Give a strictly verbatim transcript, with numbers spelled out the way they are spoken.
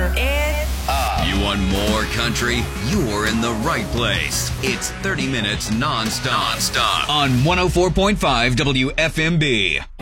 here is... You want more country? You're in the right place. It's thirty minutes non-stop, non-stop on one oh four point five W F M B.